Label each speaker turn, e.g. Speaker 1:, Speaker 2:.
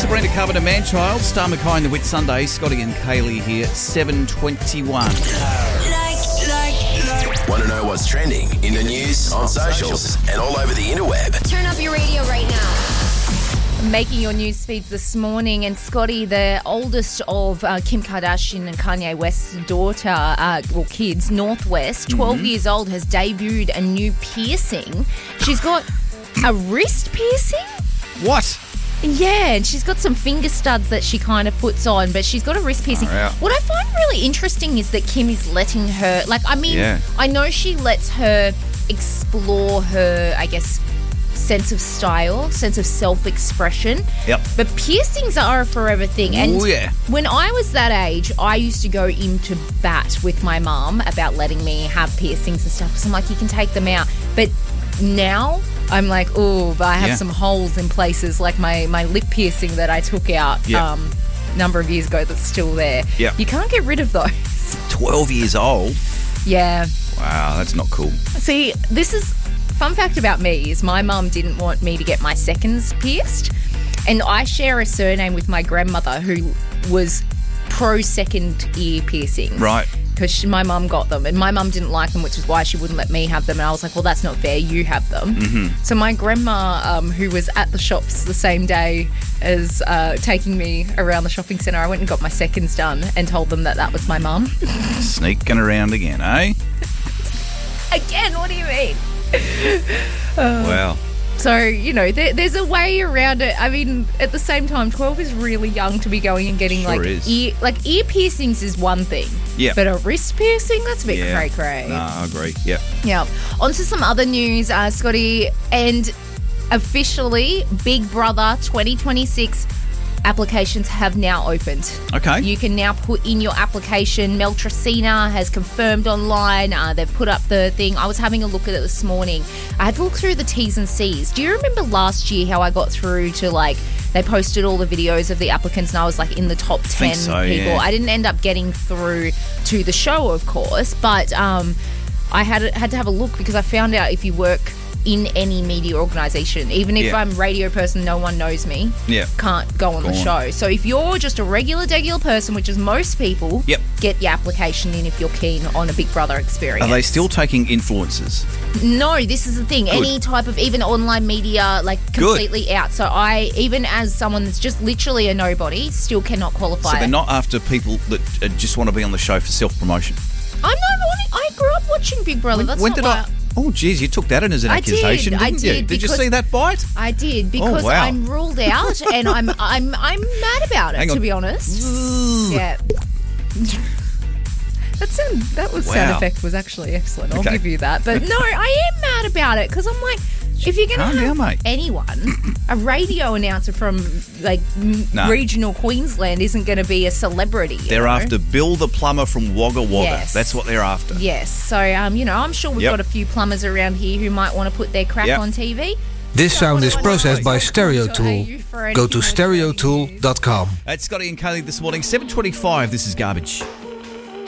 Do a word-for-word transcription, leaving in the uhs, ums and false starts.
Speaker 1: Sabrina Carpenter, Man-Child, Star Mackay and the Whit Sunday. Scotty and Kaylee here, seven twenty-one.
Speaker 2: Want to know what's trending in the news, on socials, and all over the interweb?
Speaker 3: Turn up your radio right now.
Speaker 4: Making your news feeds this morning, and Scotty, the oldest of uh, Kim Kardashian and Kanye West's daughter, uh, well, kids, Northwest, twelve mm-hmm. years old, has debuted a new piercing. She's got a wrist piercing.
Speaker 1: What?
Speaker 4: Yeah, and she's got some finger studs that she kind of puts on, but she's got a wrist piercing.
Speaker 1: Oh, yeah.
Speaker 4: What I find really interesting is that Kim is letting her, like, I mean,
Speaker 1: yeah.
Speaker 4: I know she lets her explore her, I guess, sense of style, sense of self-expression.
Speaker 1: Yep.
Speaker 4: But piercings are a forever thing. And
Speaker 1: oh, yeah.
Speaker 4: when I was that age, I used to go into bat with my mum about letting me have piercings and stuff. So I'm like, you can take them out. But now I'm like, oh, but I have
Speaker 1: yeah.
Speaker 4: some holes in places, like my, my lip piercing that I took out
Speaker 1: yep.
Speaker 4: um, a number of years ago that's still there.
Speaker 1: Yep.
Speaker 4: You can't get rid of those.
Speaker 1: twelve years old?
Speaker 4: Yeah.
Speaker 1: Wow, that's not cool.
Speaker 4: See, this is... Fun fact about me is my mum didn't want me to get my seconds pierced, and I share a surname with my grandmother who was pro second ear piercings.
Speaker 1: Right.
Speaker 4: Because my mum got them, and my mum didn't like them, which is why she wouldn't let me have them. And I was like, well, that's not fair. You have them.
Speaker 1: Mm-hmm.
Speaker 4: So my grandma, um, who was at the shops the same day as uh, taking me around the shopping centre, I went and got my seconds done and told them that that was my mum.
Speaker 1: Sneaking around again, eh?
Speaker 4: Again, what do you mean?
Speaker 1: Oh. Wow.
Speaker 4: So, you know, there, there's a way around it. I mean, at the same time, twelve is really young to be going and getting,
Speaker 1: sure
Speaker 4: like,
Speaker 1: is.
Speaker 4: ear like ear piercings is one thing.
Speaker 1: Yeah.
Speaker 4: But a wrist piercing, that's a bit
Speaker 1: yeah.
Speaker 4: cray-cray.
Speaker 1: No, I agree. Yep.
Speaker 4: Yeah. On to some other news, uh, Scotty. And officially, Big Brother twenty twenty-six applications have now opened.
Speaker 1: Okay.
Speaker 4: You can now put in your application. Mel Tracina has confirmed online. Uh, they've put up the thing. I was having a look at it this morning. I had to look through the T's and C's. Do you remember last year how I got through to, like, they posted all the videos of the applicants and I was, like, in the top ten
Speaker 1: so,
Speaker 4: people?
Speaker 1: yeah.
Speaker 4: I didn't end up getting through to the show, of course, but um, I had had to have a look because I found out if you work in any media organisation, even if
Speaker 1: yeah.
Speaker 4: I'm a radio person, no one knows me,
Speaker 1: yeah.
Speaker 4: can't go on
Speaker 1: go
Speaker 4: the
Speaker 1: on.
Speaker 4: show. So if you're just a regular, degular person, which is most people,
Speaker 1: yep.
Speaker 4: get your application in if you're keen on a Big Brother experience.
Speaker 1: Are they still taking influencers?
Speaker 4: No, this is the thing.
Speaker 1: Good.
Speaker 4: Any type of, even online media, like completely Good. out. So I, even as someone that's just literally a nobody, still cannot qualify.
Speaker 1: So they're not after people that uh, just want to be on the show for self-promotion?
Speaker 4: I'm not wanting, I grew up watching Big Brother.
Speaker 1: When,
Speaker 4: That's
Speaker 1: when
Speaker 4: not
Speaker 1: did
Speaker 4: why
Speaker 1: I... Oh, geez, you took that in as an
Speaker 4: I
Speaker 1: accusation,
Speaker 4: did,
Speaker 1: didn't
Speaker 4: I
Speaker 1: you?
Speaker 4: did,
Speaker 1: Did you
Speaker 4: because-
Speaker 1: see that bite?
Speaker 4: I did because
Speaker 1: Oh, wow.
Speaker 4: I'm ruled out and I'm I'm I'm mad about it.
Speaker 1: Hang on.
Speaker 4: To be honest, yeah. That sound that was sound
Speaker 1: Wow.
Speaker 4: effect was actually excellent. I'll
Speaker 1: Okay.
Speaker 4: give you that. But no, I am mad about it because I'm like, if you're going to
Speaker 1: Calm
Speaker 4: have
Speaker 1: down, mate.
Speaker 4: anyone, a radio announcer from like m-
Speaker 1: No.
Speaker 4: regional Queensland isn't going to be a celebrity. you
Speaker 1: They're
Speaker 4: know?
Speaker 1: after Bill the plumber from Wagga Wagga.
Speaker 4: Yes.
Speaker 1: That's what they're after.
Speaker 4: Yes. So um, you know, I'm sure we've
Speaker 1: Yep.
Speaker 4: got a few plumbers around here who might want to put their crap
Speaker 1: Yep.
Speaker 4: on T V.
Speaker 5: This sound is processed by Stereo Tool. Go to stereo tool dot com.
Speaker 1: It's Scotty and Kaylee this morning, seven twenty-five. This is Garbage.